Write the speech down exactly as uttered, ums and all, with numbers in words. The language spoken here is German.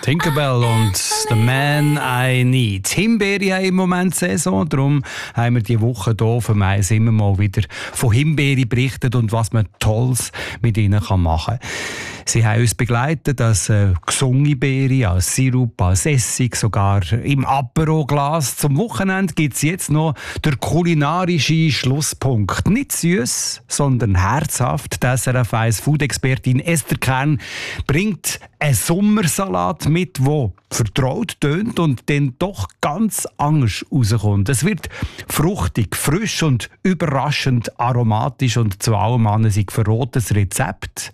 Tinkerbell und The Man I Need. Himbeere haben im Moment Saison, darum haben wir diese Woche hier für Mais immer mal wieder von Himbeere berichtet und was man Tolles mit ihnen machen kann. Sie haben uns begleitet als äh, gesungene Beere, als Sirup, als Essig, sogar im Apero-Glas. Zum Wochenende gibt es jetzt noch der kulinarische Schlusspunkt. Nicht süß, sondern herzhaft. Die S R F eins Food-Expertin Esther Kern bringt einen Sommersalat mit, der vertraut tönt und dann doch ganz anders rauskommt. Es wird fruchtig, frisch und überraschend aromatisch und zu allem an sich verrotetes Rezept.